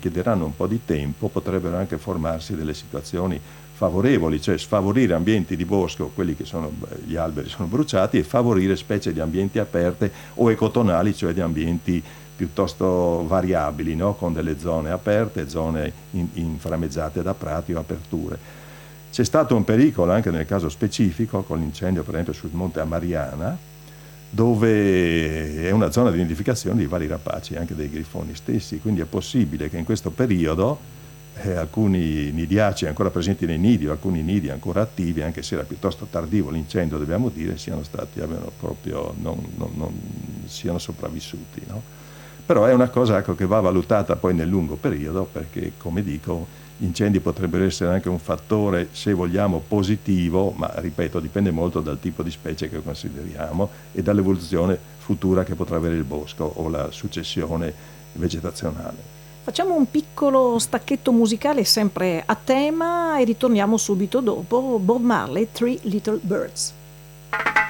richiederanno un po' di tempo, potrebbero anche formarsi delle situazioni favorevoli, cioè sfavorire ambienti di bosco, quelli che sono, gli alberi sono bruciati, e favorire specie di ambienti aperte o ecotonali, cioè di ambienti piuttosto variabili, no? Con delle zone aperte, zone inframmezzate da prati o aperture. C'è stato un pericolo anche nel caso specifico con l'incendio per esempio sul Monte Amariana, dove è una zona di nidificazione di vari rapaci, anche dei grifoni stessi, quindi è possibile che in questo periodo alcuni nidiacei ancora presenti nei nidi, o alcuni nidi ancora attivi, anche se era piuttosto tardivo l'incendio, dobbiamo dire, siano sopravvissuti, no? Però è una cosa, ecco, che va valutata poi nel lungo periodo, perché, come dico, gli incendi potrebbero essere anche un fattore, se vogliamo, positivo, ma ripeto, dipende molto dal tipo di specie che consideriamo e dall'evoluzione futura che potrà avere il bosco o la successione vegetazionale. Facciamo un piccolo stacchetto musicale sempre a tema e ritorniamo subito dopo. Bob Marley, Three Little Birds.